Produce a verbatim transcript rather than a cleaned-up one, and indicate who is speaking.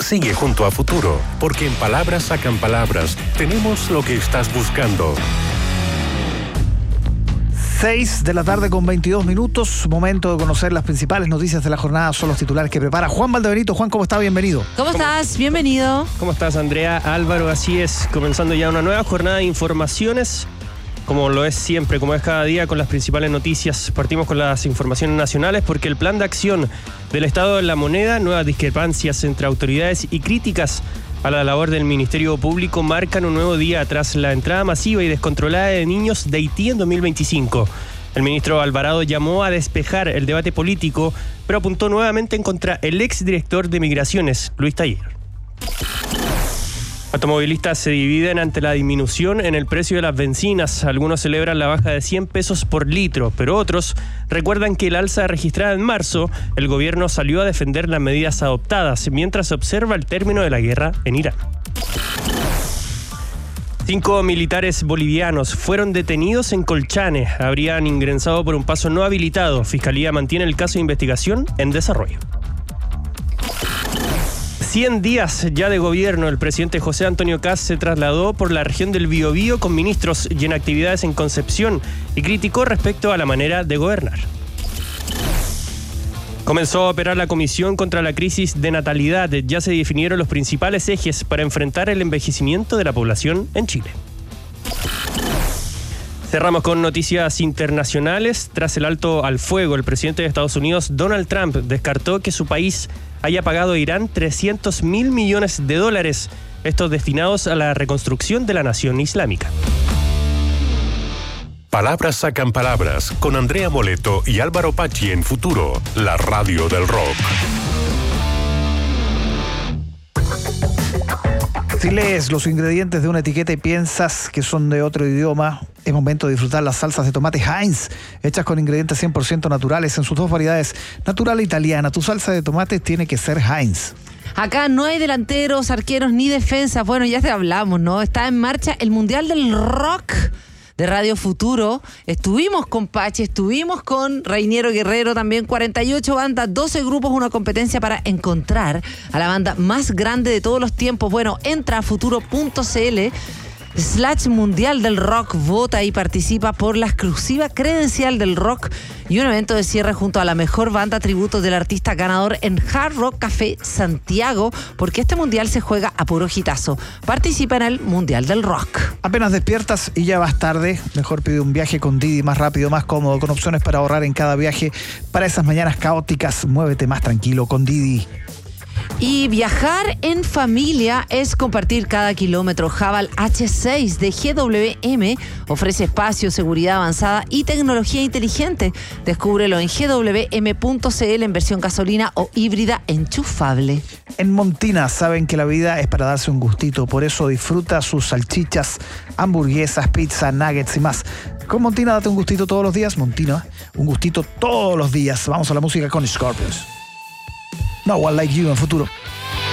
Speaker 1: Sigue junto a Futuro, porque en Palabras Sacan Palabras tenemos lo que estás buscando.
Speaker 2: seis de la tarde con veintidós minutos, momento de conocer las principales noticias de la jornada. Son los titulares que prepara Juan Valdebenito. Juan, ¿cómo está? Bienvenido.
Speaker 3: ¿Cómo estás? Bienvenido.
Speaker 4: ¿Cómo estás, Andrea? Álvaro, así es, comenzando ya una nueva jornada de informaciones, como lo es siempre, como es cada día, con las principales noticias. Partimos con las informaciones nacionales porque el plan de acción del Estado de la Moneda, nuevas discrepancias entre autoridades y críticas a la labor del Ministerio Público marcan un nuevo día tras la entrada masiva y descontrolada de niños de Haití en dos mil veinticinco. El ministro Alvarado llamó a despejar el debate político, pero apuntó nuevamente en contra el exdirector de Migraciones, Luis Taller. Automovilistas se dividen ante la disminución en el precio de las bencinas. Algunos celebran la baja de cien pesos por litro, pero otros recuerdan que el alza registrada en marzo, el gobierno salió a defender las medidas adoptadas mientras se observa el término de la guerra en Irán. Cinco militares bolivianos fueron detenidos en Colchane. Habrían ingresado por un paso no habilitado. Fiscalía mantiene el caso de investigación en desarrollo. cien días ya de gobierno. El presidente José Antonio Kast se trasladó por la región del Biobío con ministros y en actividades en Concepción y criticó respecto a la manera de gobernar. Comenzó a operar la Comisión contra la Crisis de Natalidad. Ya se definieron los principales ejes para enfrentar el envejecimiento de la población en Chile. Cerramos con noticias internacionales. Tras el alto al fuego, el presidente de Estados Unidos, Donald Trump, descartó que su país haya pagado a Irán trescientos mil millones de dólares, estos destinados a la reconstrucción de la nación islámica.
Speaker 1: Palabras Sacan Palabras, con Andrea Moleto y Álvaro Pachi en Futuro, la radio del rock.
Speaker 2: Si lees los ingredientes de una etiqueta y piensas que son de otro idioma, es momento de disfrutar las salsas de tomate Heinz, hechas con ingredientes cien por ciento naturales en sus dos variedades, natural e italiana. Tu salsa de tomate tiene que ser Heinz.
Speaker 3: Acá no hay delanteros, arqueros ni defensas. Bueno, ya te hablamos, ¿no? Está en marcha el Mundial del Rock de Radio Futuro. Estuvimos con Pachi, estuvimos con Reiniero Guerrero también, cuarenta y ocho bandas, doce grupos, una competencia para encontrar a la banda más grande de todos los tiempos. Bueno, entra a futuro punto cl slash mundial del rock, vota y participa por la exclusiva credencial del rock y un evento de cierre junto a la mejor banda tributo del artista ganador en Hard Rock Café Santiago, porque este mundial se juega a puro hitazo. Participa en el Mundial del Rock.
Speaker 2: Apenas despiertas y ya vas tarde, mejor pide un viaje con Didi, más rápido, más cómodo, con opciones para ahorrar en cada viaje. Para esas mañanas caóticas, muévete más tranquilo con Didi.
Speaker 3: Y viajar en familia es compartir cada kilómetro. Haval hache seis de G W M ofrece espacio, seguridad avanzada y tecnología inteligente. Descúbrelo en G W M punto cl en versión gasolina o híbrida enchufable.
Speaker 2: En Montina saben que la vida es para darse un gustito, por eso disfruta sus salchichas, hamburguesas, pizza, nuggets y más. Con Montina date un gustito todos los días. Montina, un gustito todos los días. Vamos a la música con Scorpions. No One Like You en Futuro.